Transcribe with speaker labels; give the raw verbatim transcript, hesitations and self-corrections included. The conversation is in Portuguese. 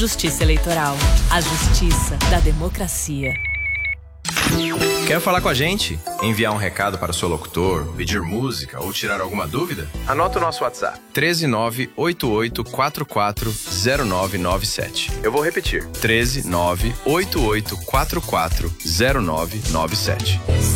Speaker 1: Justiça Eleitoral. A justiça da democracia.
Speaker 2: Quer falar com a gente? Enviar um recado para o seu locutor, pedir música ou tirar alguma dúvida? Anota o nosso WhatsApp: treze nove oito oito quatro quatro zero nove nove sete. Eu vou repetir: treze nove oito oito quatro quatro zero nove nove sete.